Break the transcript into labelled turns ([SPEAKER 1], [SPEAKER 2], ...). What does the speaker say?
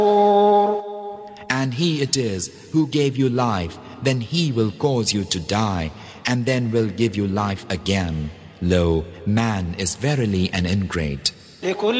[SPEAKER 1] And He it is who gave you life, then He will cause you to die, and then will give you life again. Lo, man is verily an ingrate.